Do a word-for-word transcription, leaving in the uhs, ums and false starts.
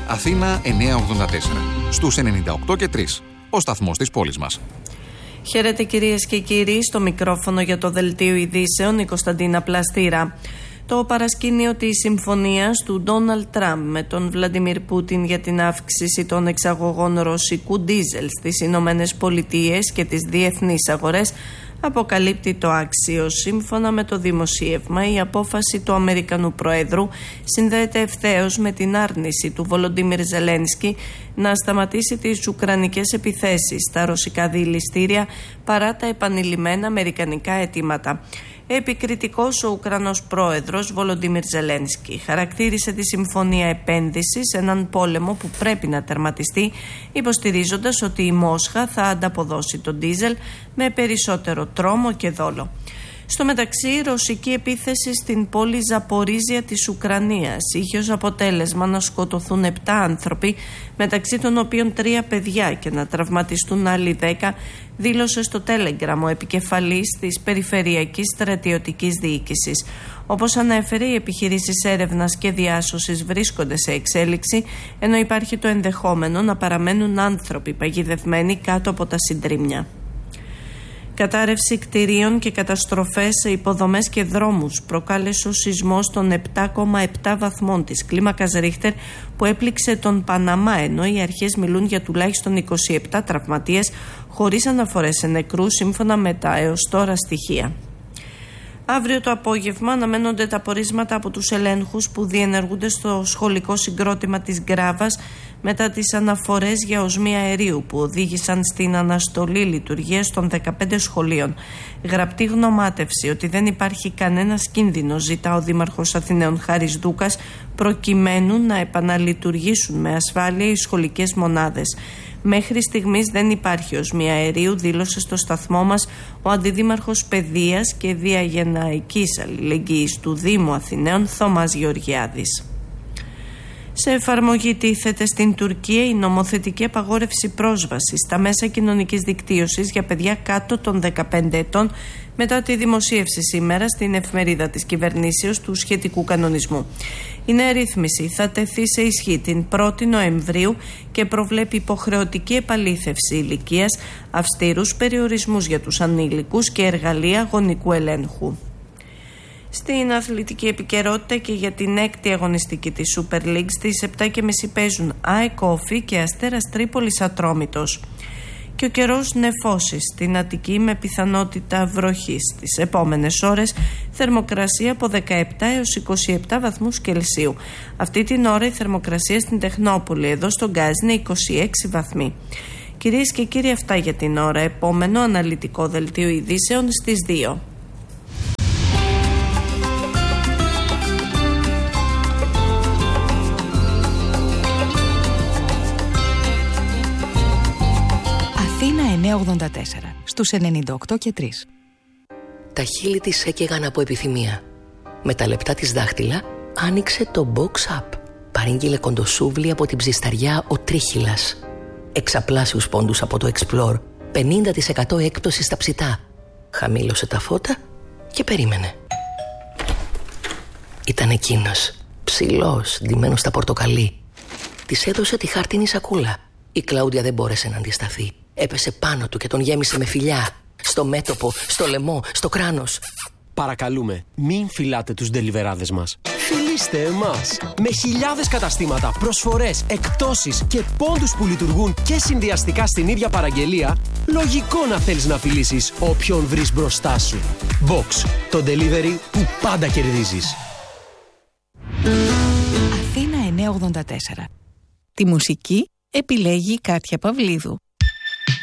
Αθήνα εννιακόσια ογδόντα τέσσερα. Στους ενενήντα οκτώ και τρία. Ο σταθμός της πόλης μας. Χαίρετε κυρίες και κύριοι, στο μικρόφωνο για το Δελτίο Ειδήσεων η Κωνσταντίνα Πλαστήρα. Το παρασκήνιο της συμφωνίας του Ντόναλντ Τραμπ με τον Βλαντιμίρ Πούτιν για την αύξηση των εξαγωγών ρωσικού ντίζελ στις Ηνωμένες Πολιτείες και τις διεθνείς αγορές αποκαλύπτει το άξιο. Σύμφωνα με το δημοσίευμα, η απόφαση του Αμερικανού Προέδρου συνδέεται ευθέως με την άρνηση του Βολοντίμιρ Ζελένσκι να σταματήσει τις ουκρανικές επιθέσεις στα ρωσικά διειλιστήρια παρά τα επανειλημμένα αμερικανικά αιτήματα. Επικριτικός, ο Ουκρανός πρόεδρος Βολοντίμιρ Ζελένσκι χαρακτήρισε τη συμφωνία επένδυση σε έναν πόλεμο που πρέπει να τερματιστεί, υποστηρίζοντας ότι η Μόσχα θα ανταποδώσει τον ντίζελ με περισσότερο τρόμο και δόλο. Στο μεταξύ, η ρωσική επίθεση στην πόλη Ζαπορίζια της Ουκρανίας είχε ως αποτέλεσμα να σκοτωθούν επτά άνθρωποι, μεταξύ των οποίων τρία παιδιά, και να τραυματιστούν άλλοι δέκα, δήλωσε στο Telegram ο επικεφαλής της Περιφερειακής Στρατιωτικής Διοίκησης. Όπως ανέφερε, οι επιχειρήσεις έρευνας και διάσωσης βρίσκονται σε εξέλιξη, ενώ υπάρχει το ενδεχόμενο να παραμένουν άνθρωποι παγιδευμένοι κάτω από τα συντρίμμια. Κατάρρευση κτηρίων και καταστροφές σε υποδομές και δρόμους προκάλεσε ο σεισμός των επτά κόμμα επτά βαθμών της κλίμακας Ρίχτερ που έπληξε τον Παναμά, ενώ οι αρχές μιλούν για τουλάχιστον είκοσι επτά τραυματίες, χωρίς αναφορές σε νεκρούς σύμφωνα με τα έως τώρα στοιχεία. Αύριο το απόγευμα αναμένονται τα πορίσματα από τους ελέγχους που διενεργούνται στο σχολικό συγκρότημα της Γκράβας μετά τις αναφορές για οσμία αερίου που οδήγησαν στην αναστολή λειτουργίας των δεκαπέντε σχολείων. Γραπτή γνωμάτευση ότι δεν υπάρχει κανένας κίνδυνος ζητά ο Δήμαρχος Αθηναίων Χάρης Δούκας, προκειμένου να επαναλειτουργήσουν με ασφάλεια οι σχολικές μονάδες. Μέχρι στιγμής δεν υπάρχει οσμία αερίου, δήλωσε στο σταθμό μας ο Αντιδήμαρχος Παιδείας και Διαγενειακής Αλληλεγγύης του Δήμου Αθηναίων, Θωμάς Γεωργιάδης. Σε εφαρμογή τίθεται στην Τουρκία η νομοθετική απαγόρευση πρόσβασης στα μέσα κοινωνικής δικτύωσης για παιδιά κάτω των δεκαπέντε ετών, μετά τη δημοσίευση σήμερα στην εφημερίδα της κυβερνήσεως του σχετικού κανονισμού. Η νέα ρύθμιση θα τεθεί σε ισχύ την πρώτη Νοεμβρίου και προβλέπει υποχρεωτική επαλήθευση ηλικίας, αυστηρούς περιορισμούς για τους ανήλικους και εργαλεία γονικού ελέγχου. Στην αθλητική επικαιρότητα και για την έκτη αγωνιστική της Super League, στις επτά και μισή παίζουν ΑΕΚ Όφη και Αστέρας Τρίπολης Ατρόμητος. Και ο καιρός νεφώσεις στην Αττική με πιθανότητα βροχής. Τις επόμενες ώρες θερμοκρασία από δεκαεπτά έως είκοσι επτά βαθμούς Κελσίου. Αυτή την ώρα η θερμοκρασία στην Τεχνόπολη, εδώ στον Γκάζ, είναι είκοσι έξι βαθμοί. Κυρίες και κύριοι, αυτά για την ώρα. Επόμενο αναλυτικό δελτίο ειδήσεων στις δύο. Αθήνα εννιακόσια ογδόντα τέσσερα, στους ενενήντα οκτώ και τρία. Τα χείλη της έκαιγαν από επιθυμία. Με τα λεπτά της δάχτυλα άνοιξε το Box Up. Παρήγγειλε κοντοσούβλι από την ψισταριά ο Τρίχυλας. Εξαπλάσιους πόντους από το Explore. πενήντα τοις εκατό έκπτωση στα ψητά. Χαμήλωσε τα φώτα και περίμενε. Ήταν εκείνος, ψηλός, ντυμένος στα πορτοκαλί. Της έδωσε τη χάρτινη σακούλα. Η Κλάουδια δεν μπόρεσε να αντισταθεί. Έπεσε πάνω του και τον γέμισε με φιλιά. Στο μέτωπο, στο λαιμό, στο κράνος. Παρακαλούμε, μην φυλάτε τους ντελιβεράδες μας. Φιλήστε εμάς. Με χιλιάδες καταστήματα, προσφορές, εκπτώσεις και πόντους που λειτουργούν και συνδυαστικά στην ίδια παραγγελία, λογικό να θέλεις να φιλήσεις όποιον βρεις μπροστά σου. Box, το delivery που πάντα κερδίζεις. Αθήνα εννιακόσια ογδόντα τέσσερα. Τη μουσική επιλέγει η Κάτια Παυλίδου.